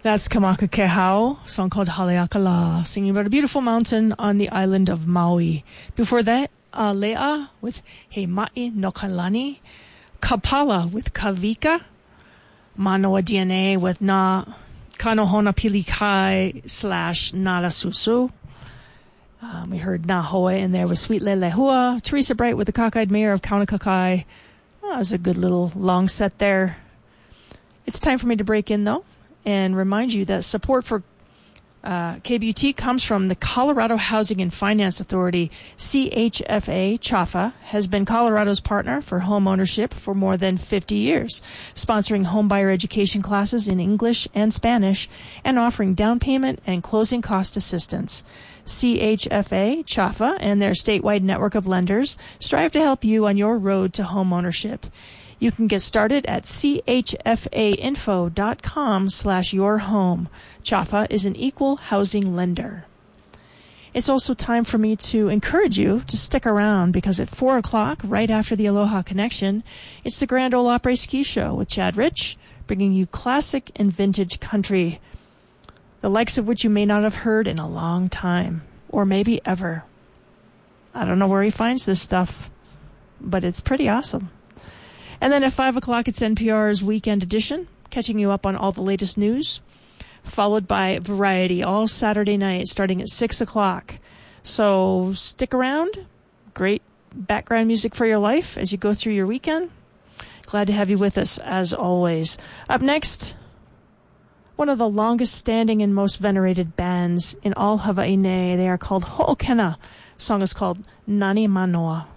That's Kamaka Kehau, song called Haleakala, singing about a beautiful mountain on the island of Maui. Before that, Lea with He Ma'i no Kalani, Kapala with Kavika, Manoa DNA with Na Kanohona Pilikai / Nala Susu. We heard Na Hoe in there with Sweet Lelehua. Teresa Bright with the Cockeyed Mayor of Kaunakakai. Oh, that was a good little long set there. It's time for me to break in, though, and remind you that support for KBUT comes from the Colorado Housing and Finance Authority. CHFA, CHAFA, has been Colorado's partner for home ownership for more than 50 years, sponsoring homebuyer education classes in English and Spanish and offering down payment and closing cost assistance. CHFA, CHAFA, and their statewide network of lenders strive to help you on your road to home ownership. You can get started at chfainfo.com/yourhome. CHAFA is an equal housing lender. It's also time for me to encourage you to stick around because at 4 o'clock, right after the Aloha Connection, it's the Grand Ole Opry Ski Show with Chad Rich, bringing you classic and vintage country, the likes of which you may not have heard in a long time, or maybe ever. I don't know where he finds this stuff, but it's pretty awesome. And then at 5 o'clock, it's NPR's Weekend Edition, catching you up on all the latest news, followed by Variety all Saturday night, starting at 6 o'clock. So stick around. Great background music for your life as you go through your weekend. Glad to have you with us, as always. Up next, one of the longest-standing and most venerated bands in all Hawaii. They are called Ho'okena. The song is called Nani Manoa.